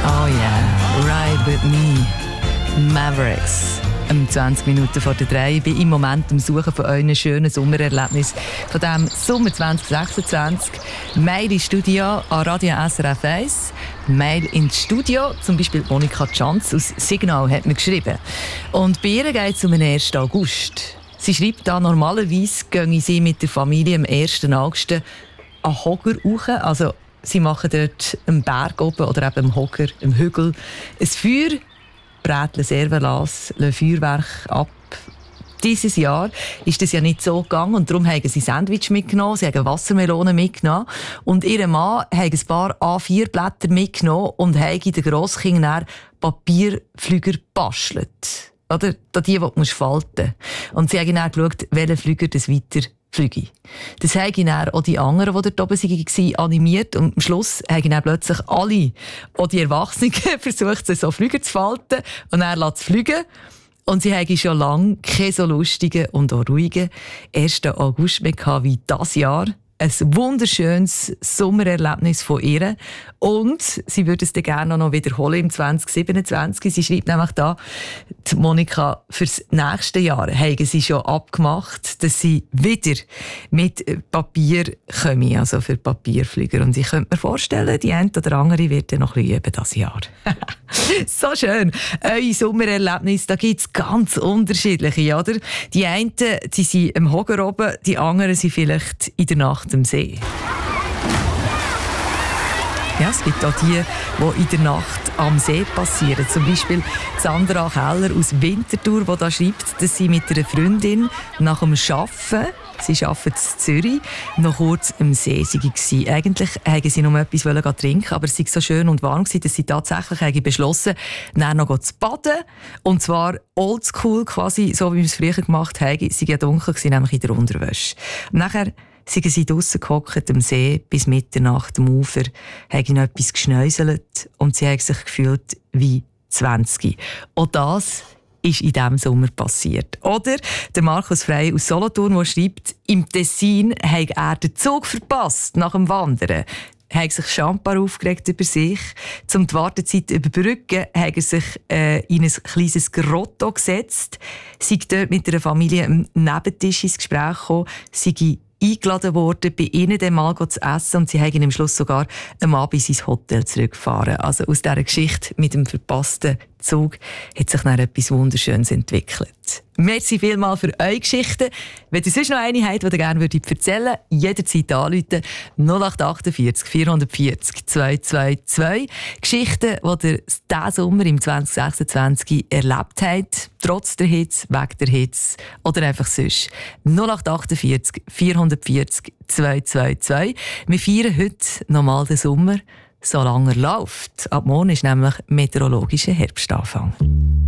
Oh yeah, Ride With Me, Mavericks. 20 Minuten vor der 3. Ich bin im Moment am Suchen von euren schönen Sommererlebnis von diesem Sommer 2026. Mail ins Studio an Radio SRF 1. Mail ins Studio, zum Beispiel Monika Tschanz aus Signal hat mir geschrieben. Und bei ihr geht es um den 1. August. Sie schreibt da, normalerweise gehen sie mit der Familie am 1. August an Hogger hoch. Also sie machen dort einen Berg oben oder eben am Hogger, am Hügel, ein Feuer, Brätle, Servelas, Feuerwerk ab. Dieses Jahr ist das ja nicht so gegangen und darum haben sie Sandwich mitgenommen, sie haben Wassermelonen mitgenommen und ihr Mann hat ein paar A4-Blätter mitgenommen und hat den Grosskindern Papierflüger gebastelt. Oder die du falten musst. Und sie haben dann geschaut, welcher Flüger das weiter fliege. Das haben dann auch die anderen, die dort oben waren, animiert. Und am Schluss haben dann plötzlich alle, auch die Erwachsenen, versucht, so Flüger zu falten und dann zu fliegen. Und sie haben schon lange keine so lustigen und auch ruhigen 1. August mehr gehabt wie dieses Jahr. Ein wunderschönes Sommererlebnis von ihr. Und sie würde es dann gerne noch wiederholen im 2027. Sie schreibt nämlich da, die Monika, fürs nächste Jahr haben sie schon abgemacht, dass sie wieder mit Papier kommen, also für Papierflüger. Und ich könnte mir vorstellen, die eine oder andere wird dann noch ein bisschen üben dieses Jahr. So schön. Eure Sommererlebnisse, da gibt es ganz unterschiedliche, oder? Die einen, die sind am Hogger oben, die anderen sind vielleicht in der Nacht am See. Ja, es gibt auch die in der Nacht am See passieren. Zum Beispiel Sandra Keller aus Winterthur, die da schreibt, dass sie mit einer Freundin nach dem Arbeiten, sie arbeitet in Zürich, noch kurz am See war. Eigentlich wollten sie noch etwas trinken, aber es war so schön und warm, dass sie tatsächlich beschlossen haben, noch zu baden. Und zwar oldschool, quasi, so wie wir es früher gemacht haben. Sie war dunkel, nämlich in der Unterwäsche. Und nachher sind sie draussen gehockt am See bis Mitternacht am Ufer, haben noch etwas geschnäuselt und sie haben sich gefühlt wie 20. Auch das ist in diesem Sommer passiert. Oder der Markus Frey aus Solothurn, der schreibt, im Tessin hat er den Zug verpasst nach dem Wandern. Er hat sich schambar aufgeregt über sich. Um die Wartezeit zu überbrücken, hat er sich in ein kleines Grotto gesetzt, sei dort mit einer Familie am Nebentisch ins Gespräch gekommen, sei eingeladen worden, bei ihnen dann mal zu essen und sie haben ihn am Schluss sogar am Abend in sein Hotel zurückgefahren. Also aus dieser Geschichte mit dem verpassten Zug hat sich dann etwas Wunderschönes entwickelt. Merci vielmals für eure Geschichten. Wenn ihr sonst noch eine habt, die ihr gerne erzählen würdet, jederzeit anrufen. 0848 440 222. Geschichten, die ihr diesen Sommer im 2026 erlebt habt, trotz der Hitze, wegen der Hitze oder einfach sonst. 0848 440 222. Wir feiern heute nochmal den Sommer, solange er läuft. Ab morgen ist nämlich meteorologischer Herbstanfang.